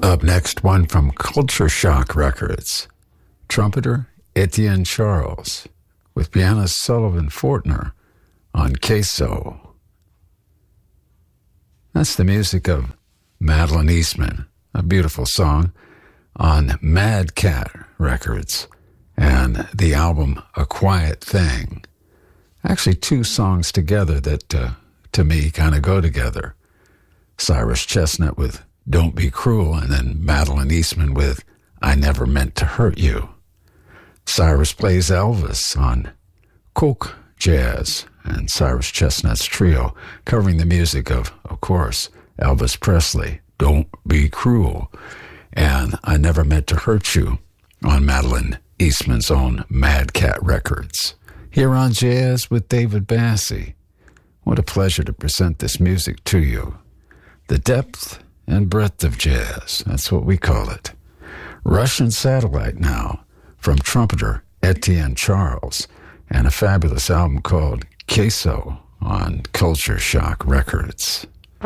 Up next, one from Culture Shock Records. Trumpeter Etienne Charles with pianist Sullivan Fortner on Queso. That's the music of Madeline Eastman, a beautiful song on Mad Cat Records and the album A Quiet Thing. Actually, two songs together that, to me, kind of go together. Cyrus Chestnut with Don't Be Cruel, and then Madeline Eastman with I Never Meant to Hurt You. Cyrus plays Elvis on Coke Jazz, and Cyrus Chestnut's trio covering the music of course, Elvis Presley, Don't Be Cruel, and I Never Meant to Hurt You on Madeline Eastman's own Mad Cat Records. Here on Jazz with David Bassie. What a pleasure to present this music to you. The depth and breadth of jazz, that's what we call it. Russian Satellite now, from trumpeter Etienne Charles, and a fabulous album called Queso on Culture Shock Records.